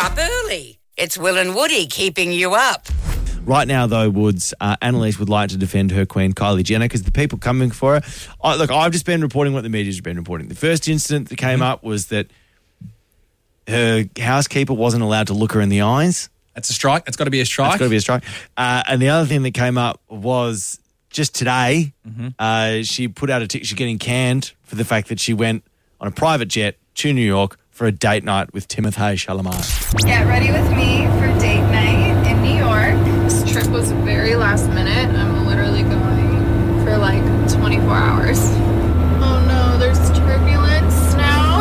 up early. It's Will and Woody keeping you up. Right now, though, Woods, Annalise would like to defend her queen, Kylie Jenner, because the people coming for her... I've just been reporting what the media's been reporting. The first incident that came up was that her housekeeper wasn't allowed to look her in the eyes. That's a strike. It's got to be a strike. It's got to be a strike. And the other thing that came up was just today, she put out she's getting canned for the fact that she went on a private jet to New York for a date night with Timothée Chalamet. Get ready with me for date night in New York. This trip was very last minute. I'm literally going for like 24 hours. Oh no, there's turbulence now.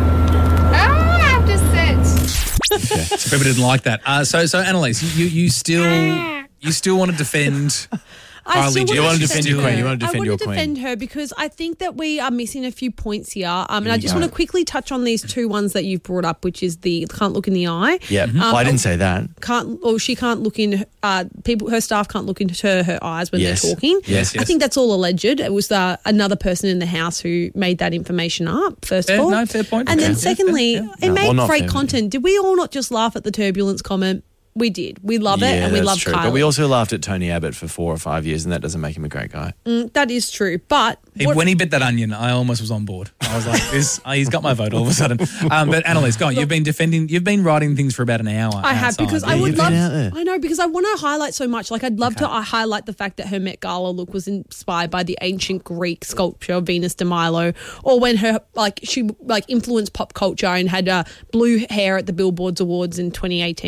I have to sit. Okay. So people didn't like that. So Annalise, you still want to defend Kylie Jenner? You want to defend your queen. You want to I defend want your to queen. defend her because I think that we are missing a few points here. And I just want to quickly touch on these two ones that you've brought up, which is the can't look in the eye. Yeah, I didn't say that. She can't look in. Her staff can't look into her eyes when they're talking. Yes. I think that's all alleged. It was another person in the house who made that information up. First of all, no, fair point. And then secondly, it made great fair. content. Did we all not just laugh at the turbulence comment? We did. We love it, and we love true. Kylie. But we also laughed at Tony Abbott for 4 or 5 years, and that doesn't make him a great guy. That is true. But when he bit that onion, I almost was on board. I was like, he's got my vote all of a sudden. But Annalise, go on. You've been writing things for about an hour. I have outside. because I would you've been out love. there. I know because I want to highlight so much. Like I'd love to highlight the fact that her Met Gala look was inspired by the ancient Greek sculpture of Venus de Milo, or when she influenced pop culture and had blue hair at the Billboards Awards in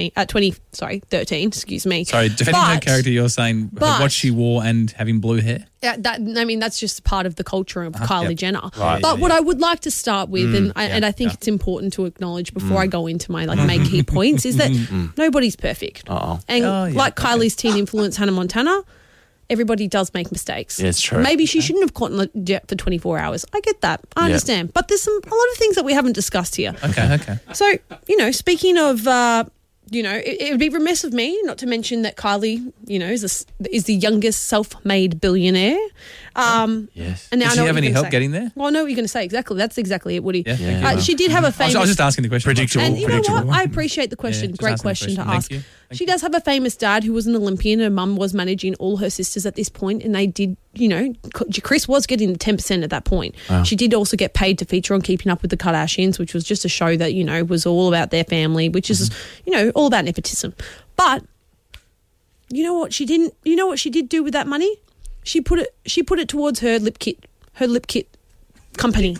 2013. Excuse me. Sorry, defending her character, you're saying what she wore and having blue hair? Yeah, that's just part of the culture of Kylie Jenner. Right. But what I would like to start with, and I think it's important to acknowledge before I go into my main key points, is that nobody's perfect. And Kylie's teen influence, Hannah Montana, everybody does make mistakes. Yeah, it's true. Maybe she shouldn't have caught on the jet for 24 hours. I get that. I understand. But there's a lot of things that we haven't discussed here. Okay. So, speaking of... it would be remiss of me not to mention that Kylie, is the youngest self-made billionaire. Yes. And now Did I she know have what any you're help gonna say. getting there? Well, I know what you're going to say. Exactly. That's exactly it, Woody. Yeah, thank you. She did have a famous... I was just asking the question. Predictable. And you know predictable. what? I appreciate the question. Yeah, just Great asking the question to question. ask. Thank you. She does have a famous dad who was an Olympian. Her mum was managing all her sisters at this point, and they did, Chris was getting the 10% at that point. Wow. She did also get paid to feature on Keeping Up with the Kardashians, which was just a show that, was all about their family, which is, all about nepotism. But you know what she didn't? You know what she did do with that money? She put it towards her lip kit company.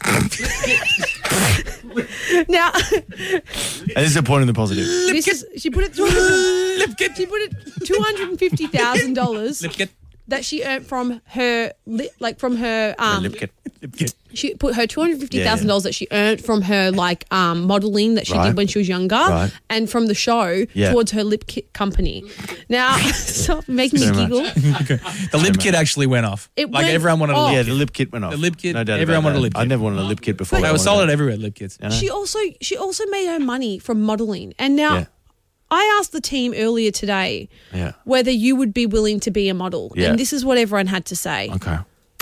Now, And this is a point in the positive. she put it towards lip kit. She put it $250,000 Lip kit. that she earned from her Lip kit. She put her $250,000 that she earned from her modeling that she did when she was younger, and from the show towards her lip kit company. Now, stop making me giggle. The lip kit actually went off. Everyone wanted a lip Yeah, kit. the lip kit went off. The lip kit, No doubt everyone about wanted a that. lip kit. I never wanted a lip kit before. They were sold everywhere, lip kits. She also made her money from modeling, and now. Yeah. I asked the team earlier today Yeah. whether you would be willing to be a model, and this is what everyone had to say. Okay.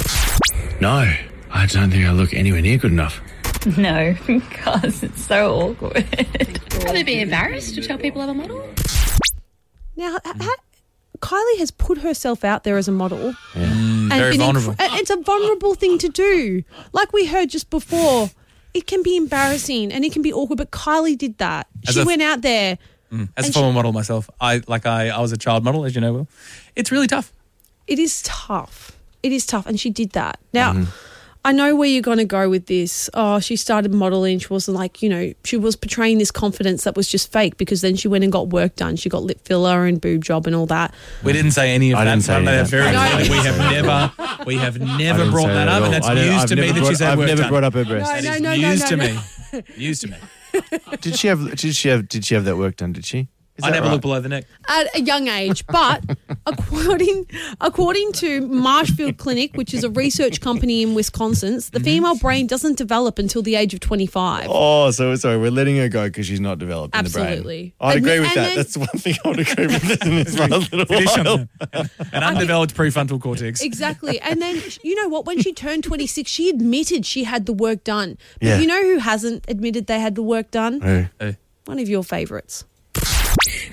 No, I don't think I look anywhere near good enough. No, because it's so awkward. Would they be embarrassed to tell people I'm a model? Now, Kylie has put herself out there as a model. Yeah. And very vulnerable. It's a vulnerable thing to do. Like we heard just before, it can be embarrassing and it can be awkward, but Kylie did that. She went out there. As a former model myself, I was a child model, as you know, Will. It's really tough. It is tough. And she did that. Now, I know where you're going to go with this. Oh, she started modeling. She wasn't she was portraying this confidence that was just fake, because then she went and got work done. She got lip filler and boob job and all that. We didn't say any of I that. didn't say any of Very that. clearly. We have never brought that up, and that's news to me that she's had I've work never done. brought up her breast. That is No, news to no. me. News to me. Did she have that work done? Did she? Is I that never right? looked below the neck. At a young age, but according to Marshfield Clinic, which is a research company in Wisconsin, the female brain doesn't develop until the age of 25. Oh, so sorry, we're letting her go because she's not developed in the brain. Absolutely. I'd agree with And that. then- That's the one thing I would agree with in this last little Finish while. on that. An undeveloped prefrontal cortex. Exactly. And then, you know what? When she turned 26, she admitted she had the work done. But Yeah. you know who hasn't admitted they had the work done? Who? One of your favourites.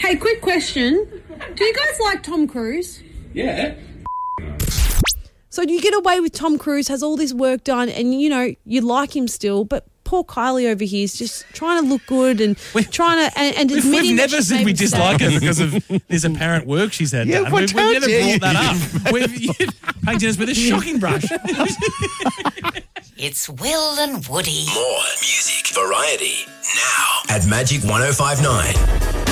Hey, quick question. Do you guys like Tom Cruise? Yeah. So you get away with Tom Cruise, has all this work done, and, you know, you like him still, but poor Kylie over here is just trying to look good and trying to and admitting We've that never she's said made we mistakes. dislike her because of this apparent work she's had done. We've never brought that up. We've painted us with a shocking brush. It's Will and Woody. More music variety now at Magic 105.9.